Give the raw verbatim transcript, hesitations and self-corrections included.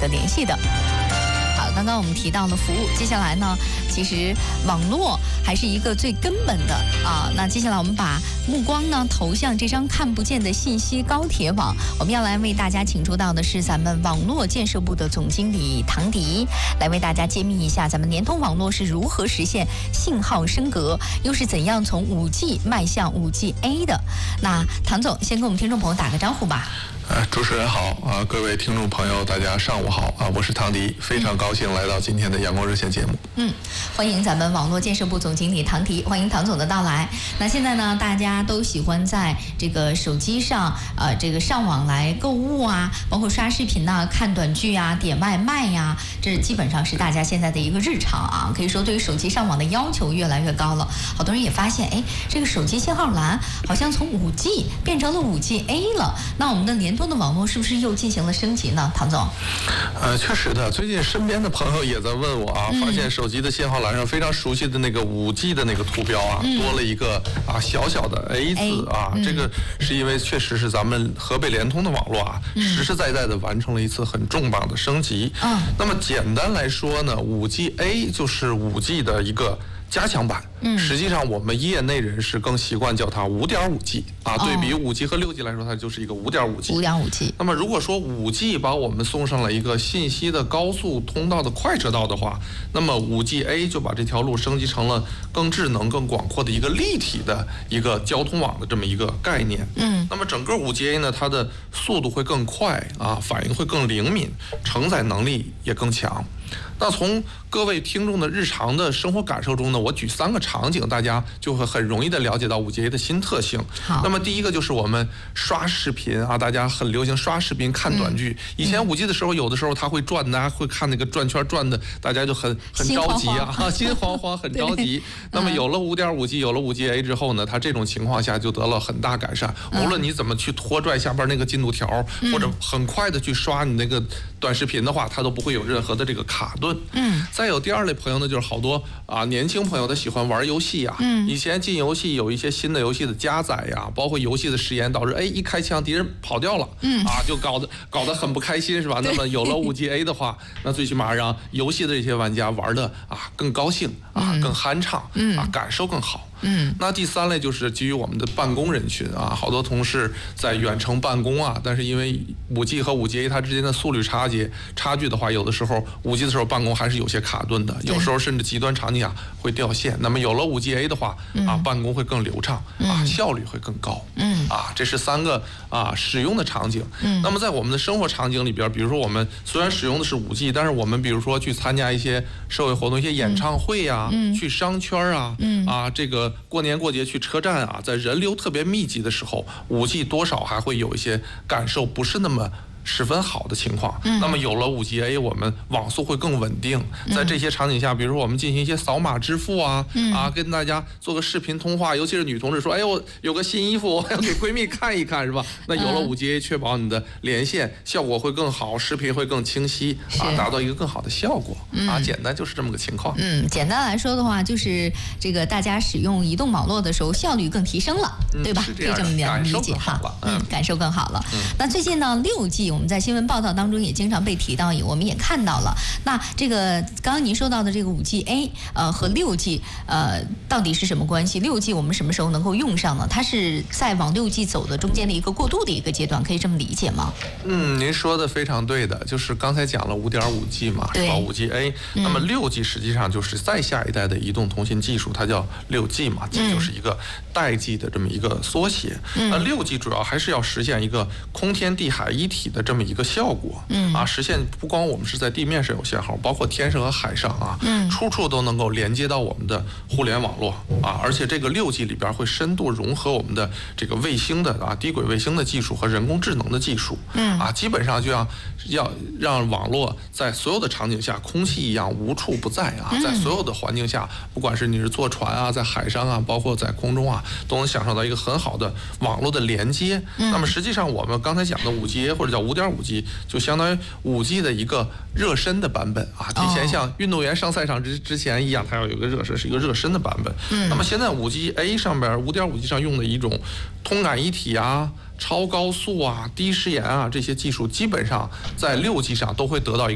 联系的。好，刚刚我们提到了服务，接下来呢，其实网络还是一个最根本的啊。那接下来我们把目光呢投向这张看不见的信息高铁网，我们要来为大家请出到的是咱们网络建设部的总经理唐迪，来为大家揭秘一下咱们联通网络是如何实现信号升格，又是怎样从 五 G 迈向 五 G A 的。那唐总先跟我们听众朋友打个招呼吧。 呃，主持人好啊，各位听众朋友，大家上午好啊，我是唐迪，非常高兴来到今天的阳光热线节目。 嗯，欢迎咱们网络建设部总经理唐迪，欢迎唐总的到来。那现在呢，大家都喜欢在这个手机上，呃，这个上网来购物啊，包括刷视频呐、啊、看短剧啊、点外卖呀、啊，这基本上是大家现在的一个日常啊。可以说，对于手机上网的要求越来越高了。好多人也发现，哎，这个手机信号栏好像从 五 G 变成了 五 G A 了。那我们的联通的网络是不是又进行了升级呢，唐总？ 呃，确实的，最近身边的朋友也在问我啊，嗯、发现手机的信号栏上非常熟悉的那个 五 G 的那个图标啊，嗯、多了一个啊小小的 A 字 A, 啊，嗯、这个是因为确实是咱们河北联通的网络啊，嗯、实实在在的完成了一次很重磅的升级。嗯，那么简单来说呢 ，五 G A 就是 五 G 的一个加强版。嗯，实际上我们业内人士更习惯叫它 五点五 G 啊，对比 五 G 和 六 G 来说，它就是一个 五点五 G。五点五 G。那么如果说 五 G 把我们送上了一个信息的高速通道的快车道的话，那么 五 G A 就把这条路升级成了更智能、更广阔的一个立体的一个交通网的这么一个概念。嗯，那么整个 五 G A 呢，它的速度会更快啊，反应会更灵敏，承载能力也更强。那从各位听众的日常的生活感受中呢，我举三个场景，大家就会很容易的了解到 五 G A 的新特性。好，那么第一个就是我们刷视频啊，大家很流行刷视频、看短剧。嗯、以前 五 G 的时候，有的时候它会转，大家会看那个转圈转的，大家就很很着急啊，心慌慌，很着急。那么有了 五点五 G， 有了 五 G A 之后呢，它这种情况下就得了很大改善。嗯、无论你怎么去拖拽下边那个进度条，嗯、或者很快的去刷你那个短视频的话，它都不会有任何的这个卡顿。嗯，再有第二类朋友呢，就是好多啊年轻朋友他喜欢玩游戏啊。嗯，以前进游戏有一些新的游戏的加载呀，包括游戏的时延，导致哎一开枪敌人跑掉了，嗯啊就搞得搞得很不开心，是吧？那么有了 五 G A 的话，那最起码让游戏的这些玩家玩的啊更高兴啊，更酣畅，嗯啊感受更好。嗯，那第三类就是基于我们的办公人群啊，好多同事在远程办公啊，但是因为 五 G 和 五 G A 它之间的速率差距差距的话，有的时候 五 G 的时候办公还是有些卡顿的，有时候甚至极端场景下会掉线。那么有了 五 G A 的话啊，办公会更流畅啊，效率会更高。嗯啊，这是三个啊使用的场景。嗯，那么在我们的生活场景里边，比如说我们虽然使用的是 五 G， 但是我们比如说去参加一些社会活动、一些演唱会啊，嗯、去商圈啊，嗯、啊这个过年过节去车站啊，在人流特别密集的时候 ，五 G 多少还会有一些感受不是那么十分好的情况。嗯、那么有了 五 G A， 我们网速会更稳定。在这些场景下，比如说我们进行一些扫码支付啊，嗯、啊，跟大家做个视频通话，尤其是女同志说，哎，我有个新衣服，我要给闺蜜看一看，是吧？那有了 五 G A， 确保你的连线效果会更好，视频会更清晰，啊，达到一个更好的效果。嗯、啊，简单就是这么个情况。 嗯，简单来说的话，就是这个大家使用移动网络的时候效率更提升了，嗯、对吧？可以这么理解哈。嗯，感受更好了。嗯、那最近呢，六 G 我们在新闻报道当中也经常被提到，我们也看到了。那这个刚刚您说到的这个 五 G A， 呃，和 六 G， 呃，到底是什么关系？ 六 G 我们什么时候能够用上呢？它是在往 六 G 走的中间的一个过渡的一个阶段，可以这么理解吗？ 嗯，您说的非常对的，就是刚才讲了 五点五 G 嘛，是吧 ？五 G A，、嗯、那么 六 G 实际上就是再下一代的移动通信技术，它叫 六 G 嘛 ，G 就是一个代际的这么一个缩写。嗯、那 六 G 主要还是要实现一个空天地海一体的这么一个效果。嗯啊，实现不光我们是在地面上有信号，包括天上和海上啊，嗯，处处都能够连接到我们的互联网络啊，而且这个六 G 里边会深度融合我们的这个卫星的啊低轨卫星的技术和人工智能的技术，嗯啊，基本上就要要让网络在所有的场景下空气一样无处不在啊，在所有的环境下，不管是你是坐船啊，在海上啊，包括在空中啊，都能享受到一个很好的网络的连接。嗯、那么实际上我们刚才讲的 五 G A 或者叫 五点五 G， 就相当于 五 G 的一个热身的版本啊，提前像运动员上赛场之之前一样，它要有一个热身，是一个热身的版本。嗯、那么现在 五 G A 上边 五点五 G 上用的一种通感一体啊、超高速啊、低时延啊这些技术，基本上在 六 G 上都会得到一个